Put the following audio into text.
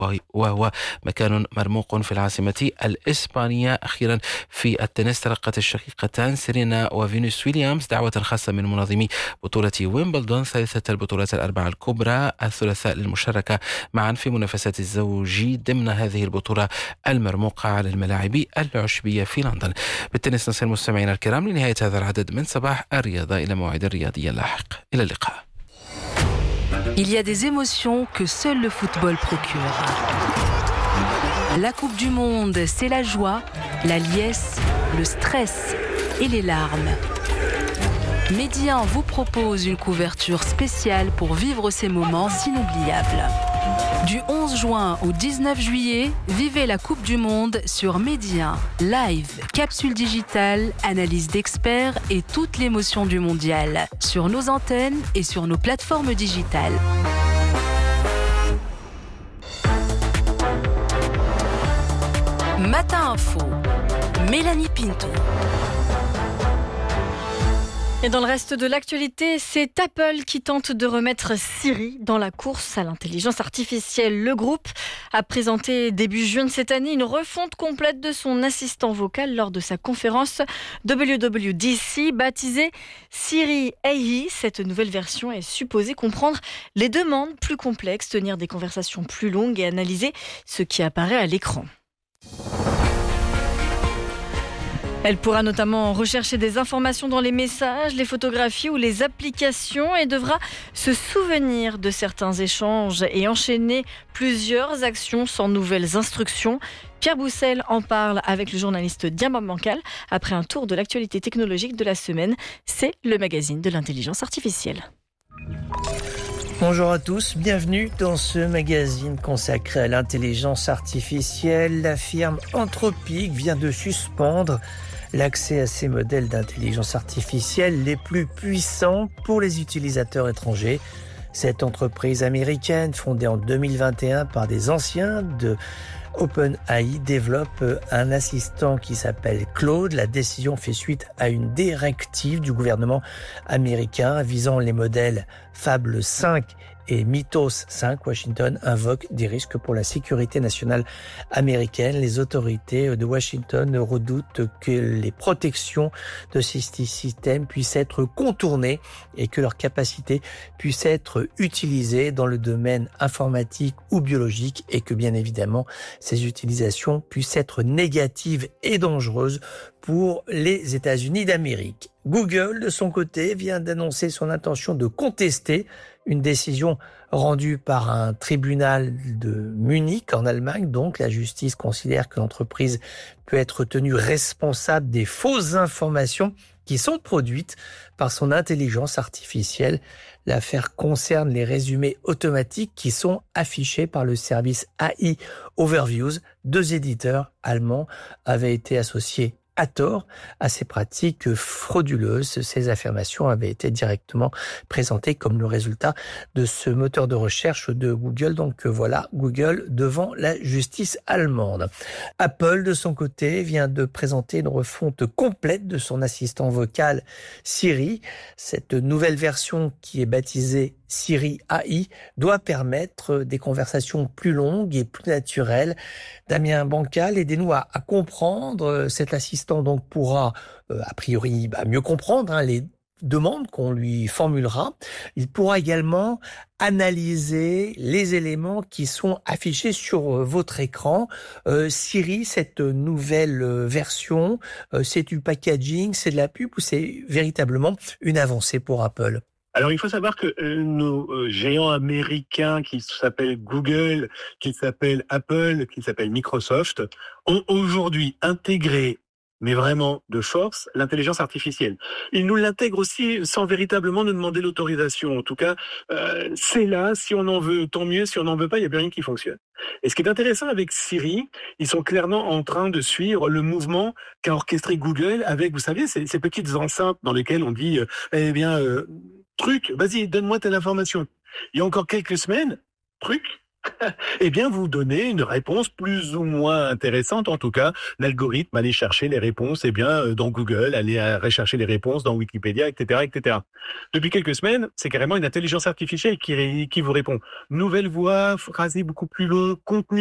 وهو مكان مرموق في العاصمة الإسبانية. أخيرا في التنس تلقت الشقيقتان سيرينا وفينوس ويليامز دعوة خاصة من منظمي بطولة ويمبلدون، ثالثة البطولات الأربعة الكبرى، الثلاثاء للمشاركة معا في منافسات الزوجي ضمن هذه البطولة المرموقة على الملاعب العشبية في لندن. بالتنس نصل مستمعينا الكرام لنهاية هذا العدد من صباح الرياضة، إلى موعد رياضي لاحق، إلى اللقاء. Il y a des émotions que seul le football procure. La Coupe du Monde, c'est la joie, la liesse, le stress et les larmes. Média vous propose une couverture spéciale pour vivre ces moments inoubliables. Du 11 juin au 19 juillet, vivez la Coupe du Monde sur Média, live, capsule digitale, analyse d'experts et toute l'émotion du mondial sur nos antennes et sur nos plateformes digitales. Matin Info, Mélanie Pinto. Et dans le reste de l'actualité, c'est Apple qui tente de remettre Siri dans la course à l'intelligence artificielle. Le groupe a présenté début juin de cette année une refonte complète de son assistant vocal lors de sa conférence WWDC baptisée Siri AI. Cette nouvelle version est supposée comprendre les demandes plus complexes, tenir des conversations plus longues et analyser ce qui apparaît à l'écran. Elle pourra notamment rechercher des informations dans les messages, les photographies ou les applications et devra se souvenir de certains échanges et enchaîner plusieurs actions sans nouvelles instructions. Pierre Boussel en parle avec le journaliste Diamant Bancal après un tour de l'actualité technologique de la semaine. C'est le magazine de l'intelligence artificielle. Bonjour à tous, bienvenue dans ce magazine consacré à l'intelligence artificielle. La firme Anthropic vient de suspendre l'accès à ces modèles d'intelligence artificielle les plus puissants pour les utilisateurs étrangers. Cette entreprise américaine, fondée en 2021 par des anciens de OpenAI, développe un assistant qui s'appelle Claude. La décision fait suite à une directive du gouvernement américain visant les modèles Fable 5 et Mythos 5. Washington invoque des risques pour la sécurité nationale américaine. Les autorités de Washington redoutent que les protections de ces systèmes puissent être contournées et que leurs capacités puissent être utilisées dans le domaine informatique ou biologique et que bien évidemment ces utilisations puissent être négatives et dangereuses pour les États-Unis d'Amérique. Google, de son côté, vient d'annoncer son intention de contester une décision rendue par un tribunal de Munich en Allemagne. Donc, la justice considère que l'entreprise peut être tenue responsable des fausses informations qui sont produites par son intelligence artificielle. L'affaire concerne les résumés automatiques qui sont affichés par le service AI Overviews. 2 éditeurs allemands avaient été associés à tort à ces pratiques frauduleuses. Ces affirmations avaient été directement présentées comme le résultat de ce moteur de recherche de Google. Donc voilà, Google devant la justice allemande. Apple, de son côté, vient de présenter une refonte complète de son assistant vocal Siri. Cette nouvelle version qui est baptisée Siri AI doit permettre des conversations plus longues et plus naturelles. Damien Bancal, aidez-nous à comprendre. Cet assistant donc pourra a priori mieux comprendre les demandes qu'on lui formulera. Il pourra également analyser les éléments qui sont affichés sur votre écran. Siri, cette nouvelle version, c'est du packaging, c'est de la pub ou c'est véritablement une avancée pour Apple ? Alors, il faut savoir que nos géants américains qui s'appellent Google, qui s'appellent Apple, qui s'appellent Microsoft, ont aujourd'hui intégré, mais vraiment de force, l'intelligence artificielle. Ils nous l'intègrent aussi sans véritablement nous demander l'autorisation. En tout cas, c'est là, si on en veut, tant mieux. Si on n'en veut pas, il n'y a plus rien qui fonctionne. Et ce qui est intéressant avec Siri, ils sont clairement en train de suivre le mouvement qu'a orchestré Google avec, vous savez, ces petites enceintes dans lesquelles on dit, truc, vas-y, donne-moi telle information. Il y a encore quelques semaines, truc, Eh bien, vous donnez une réponse plus ou moins intéressante. En tout cas, l'algorithme allait chercher les réponses, dans Google, allait rechercher les réponses dans Wikipédia, etc., etc. Depuis quelques semaines, c'est carrément une intelligence artificielle qui vous répond. Nouvelle voix, phrasé beaucoup plus long, contenu